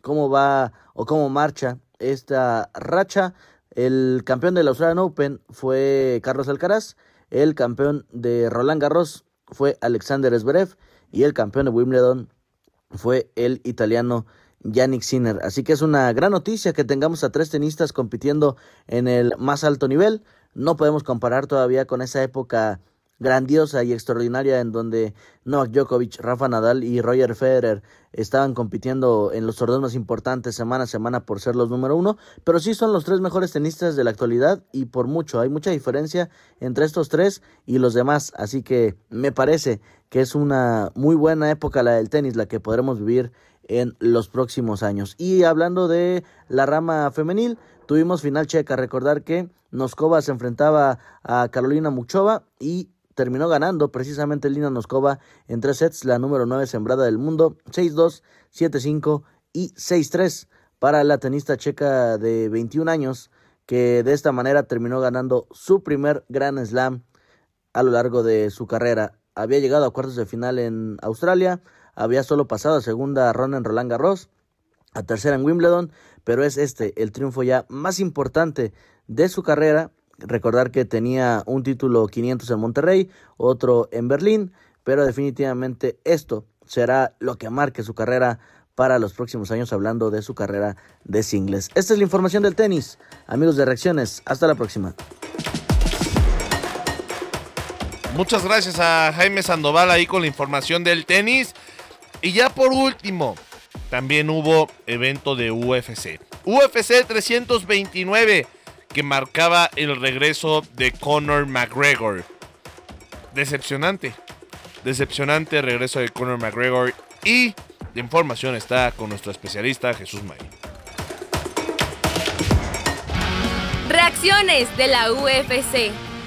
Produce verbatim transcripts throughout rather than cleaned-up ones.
cómo va o cómo marcha esta racha. El campeón del Australian Open fue Carlos Alcaraz, el campeón de Roland Garros fue Alexander Zverev y el campeón de Wimbledon fue el italiano Jannik Sinner. Así que es una gran noticia que tengamos a tres tenistas compitiendo en el más alto nivel. No podemos comparar todavía con esa época grandiosa y extraordinaria en donde Novak Djokovic, Rafa Nadal y Roger Federer estaban compitiendo en los torneos más importantes semana a semana por ser los número uno, pero sí son los tres mejores tenistas de la actualidad y por mucho, hay mucha diferencia entre estos tres y los demás, así que me parece que es una muy buena época la del tenis, la que podremos vivir en los próximos años. Y hablando de la rama femenil, tuvimos final checa. Recordar que Noskova se enfrentaba a Karolina Muchova y terminó ganando precisamente Lina Noskova en tres sets, la número nueve sembrada del mundo, seis dos, siete cinco y seis tres para la tenista checa de veintiún años, que de esta manera terminó ganando su primer Grand Slam a lo largo de su carrera. Había llegado a cuartos de final en Australia, había solo pasado a segunda ronda en Roland Garros, a tercera en Wimbledon, pero es este el triunfo ya más importante de su carrera. Recordar que tenía un título quinientos en Monterrey, otro en Berlín, pero definitivamente esto será lo que marque su carrera para los próximos años, hablando de su carrera de singles. Esta es la información del tenis. Amigos de Reacciones, hasta la próxima. Muchas gracias a Jaime Sandoval ahí con la información del tenis. Y ya por último, también hubo evento de U F C. U F C trescientos veintinueve, que marcaba el regreso de Conor McGregor. Decepcionante. Decepcionante regreso de Conor McGregor. Y la información está con nuestro especialista Jesús May. Reacciones de la U F C.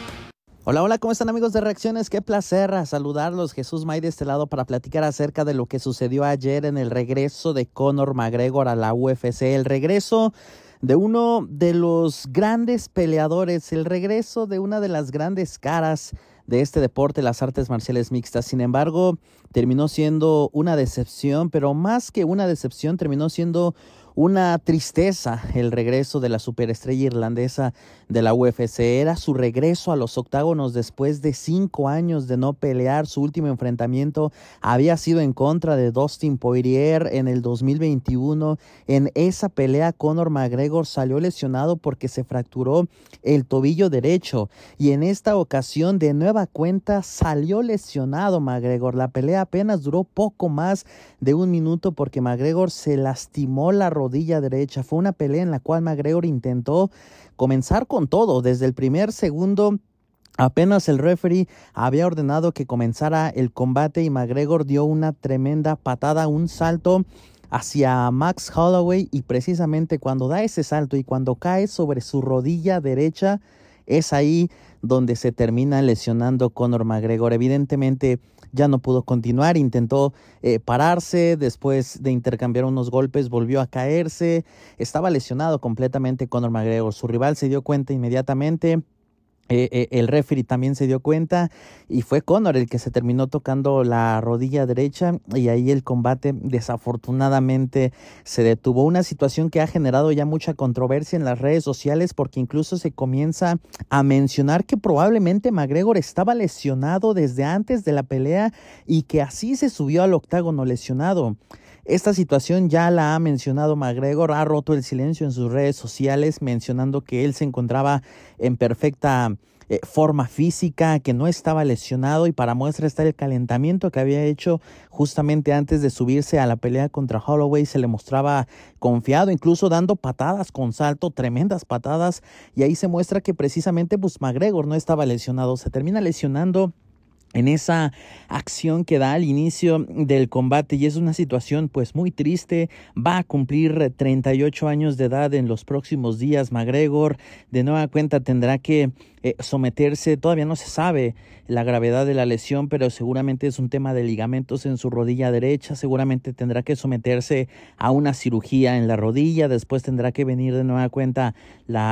Hola, hola, ¿cómo están, amigos de Reacciones? Qué placer saludarlos. Jesús May de este lado para platicar acerca de lo que sucedió ayer en el regreso de Conor McGregor a la U F C. El regreso de uno de los grandes peleadores, el regreso de una de las grandes caras de este deporte, las artes marciales mixtas. Sin embargo, terminó siendo una decepción, pero más que una decepción, terminó siendo una tristeza el regreso de la superestrella irlandesa de la U F C. Era su regreso a los octágonos después de cinco años de no pelear. Su último enfrentamiento había sido en contra de Dustin Poirier en el dos mil veintiuno. En esa pelea, Conor McGregor salió lesionado porque se fracturó el tobillo derecho. Y en esta ocasión, de nueva cuenta, salió lesionado McGregor. La pelea apenas duró poco más de un minuto porque McGregor se lastimó la rodilla derecha. Fue una pelea en la cual McGregor intentó comenzar con todo. Desde el primer segundo, apenas el referee había ordenado que comenzara el combate y McGregor dio una tremenda patada, un salto hacia Max Holloway, y precisamente cuando da ese salto y cuando cae sobre su rodilla derecha, es ahí donde se termina lesionando Conor McGregor. Evidentemente ya no pudo continuar, intentó eh, pararse, después de intercambiar unos golpes volvió a caerse, estaba lesionado completamente Conor McGregor. Su rival se dio cuenta inmediatamente. Eh, eh, el referee también se dio cuenta y fue Conor el que se terminó tocando la rodilla derecha, y ahí el combate desafortunadamente se detuvo. Una situación que ha generado ya mucha controversia en las redes sociales, porque incluso se comienza a mencionar que probablemente McGregor estaba lesionado desde antes de la pelea y que así se subió al octágono lesionado. Esta situación ya la ha mencionado McGregor, ha roto el silencio en sus redes sociales mencionando que él se encontraba en perfecta eh, forma física, que no estaba lesionado, y para muestra está el calentamiento que había hecho justamente antes de subirse a la pelea contra Holloway. Se le mostraba confiado, incluso dando patadas con salto, tremendas patadas, y ahí se muestra que precisamente pues McGregor no estaba lesionado. Se termina lesionando en esa acción que da al inicio del combate, y es una situación pues muy triste. Va a cumplir treinta y ocho años de edad en los próximos días McGregor. De nueva cuenta tendrá que eh, someterse, todavía no se sabe la gravedad de la lesión, pero seguramente es un tema de ligamentos en su rodilla derecha. Seguramente tendrá que someterse a una cirugía en la rodilla, después tendrá que venir de nueva cuenta la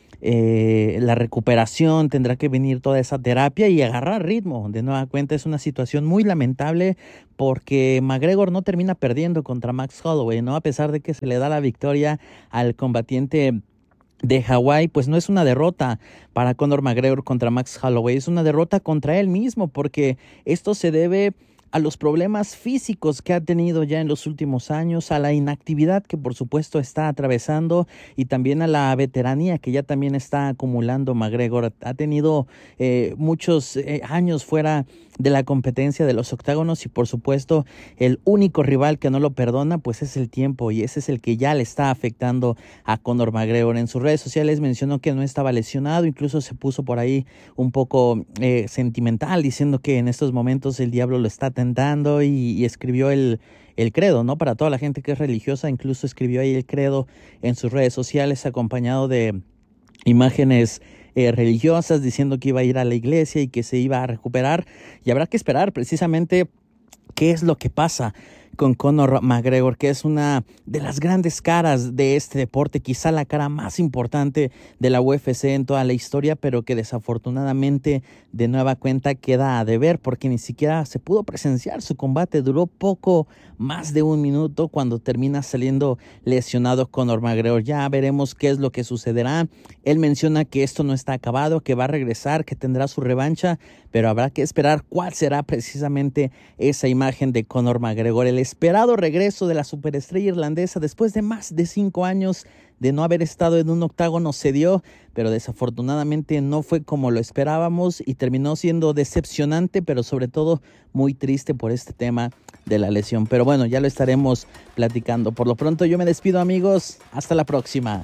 eh, la recuperación, tendrá que venir toda esa terapia y agarrar ritmo. De nueva cuenta es una situación muy lamentable porque McGregor no termina perdiendo contra Max Holloway, ¿no? A pesar de que se le da la victoria al combatiente de Hawái, pues no es una derrota para Conor McGregor contra Max Holloway, es una derrota contra él mismo, porque esto se debe a los problemas físicos que ha tenido ya en los últimos años, a la inactividad que por supuesto está atravesando y también a la veteranía que ya también está acumulando McGregor. Ha tenido eh, muchos eh, años fuera de la competencia de los octágonos y por supuesto el único rival que no lo perdona pues es el tiempo, y ese es el que ya le está afectando a Conor McGregor. En sus redes sociales mencionó que no estaba lesionado, incluso se puso por ahí un poco eh, sentimental diciendo que en estos momentos el diablo lo está tentando y, y escribió el, el credo, ¿no? Para toda la gente que es religiosa, incluso escribió ahí el credo en sus redes sociales acompañado de imágenes Eh, religiosas diciendo que iba a ir a la iglesia y que se iba a recuperar, y habrá que esperar precisamente qué es lo que pasa con Conor McGregor, que es una de las grandes caras de este deporte, quizá la cara más importante de la U F C en toda la historia, pero que desafortunadamente de nueva cuenta queda a deber porque ni siquiera se pudo presenciar su combate. Duró poco más de un minuto cuando termina saliendo lesionado Conor McGregor. Ya veremos qué es lo que sucederá. Él menciona que esto no está acabado, que va a regresar, que tendrá su revancha, pero habrá que esperar cuál será precisamente esa imagen de Conor McGregor, el esperado regreso de la superestrella irlandesa después de más de cinco años de no haber estado en un octágono. Se dio, pero desafortunadamente no fue como lo esperábamos y terminó siendo decepcionante, pero sobre todo muy triste por este tema de la lesión. Pero bueno, ya lo estaremos platicando. Por lo pronto yo me despido, amigos. Hasta la próxima.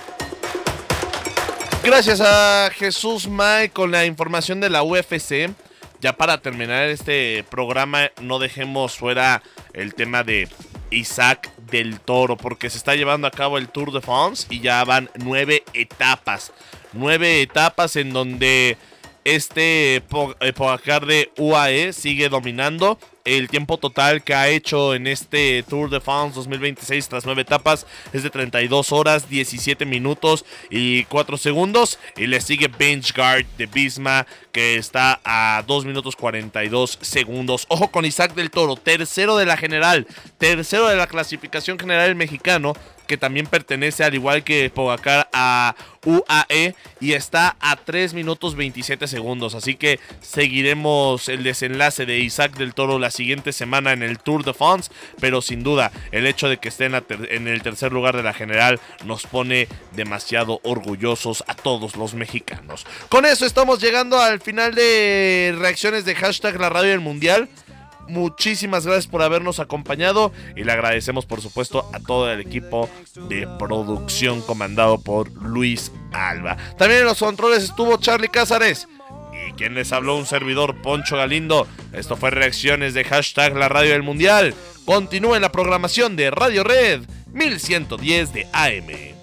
Gracias a Jesús May con la información de la U F C. Ya para terminar este programa, no dejemos fuera el tema de Isaac del Toro, porque se está llevando a cabo el Tour de France y ya van nueve etapas. Nueve etapas en donde este Pogacar de U A E sigue dominando. El tiempo total que ha hecho en este Tour de France dos mil veintiséis tras nueve etapas es de treinta y dos horas, diecisiete minutos y cuatro segundos. Y le sigue Vingegaard de Visma, que está a dos minutos cuarenta y dos segundos. Ojo con Isaac del Toro, tercero de la general, tercero de la clasificación general mexicano, que también pertenece al igual que Pogacar a U A E y está a tres minutos veintisiete segundos. Así que seguiremos el desenlace de Isaac del Toro la siguiente semana en el Tour de France, pero sin duda el hecho de que esté en, la ter- en el tercer lugar de la general nos pone demasiado orgullosos a todos los mexicanos. Con eso estamos llegando al final de reacciones de hashtag La Radio del Mundial. Muchísimas gracias por habernos acompañado y le agradecemos por supuesto a todo el equipo de producción comandado por Luis Alba. También en los controles estuvo Charlie Cázares y quien les habló, un servidor, Poncho Galindo. Esto fue reacciones de hashtag La Radio del Mundial. Continúen la programación de Radio Red mil ciento diez de A M.